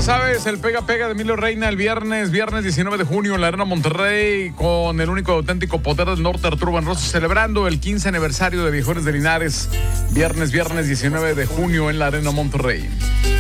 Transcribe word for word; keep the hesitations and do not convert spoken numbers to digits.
sabes, el Pega Pega de Emilio Reina el viernes, viernes diecinueve de junio en la Arena Monterrey con el único auténtico poder del norte, Arturo Buenrostro, celebrando el quince aniversario de Viejones de Linares. Viernes, viernes diecinueve de junio en la Arena Monterrey.